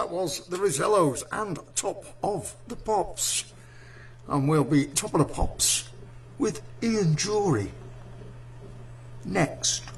that was the Rosellos and Top of the Pops. And we'll be Top of the Pops with Ian Jury next.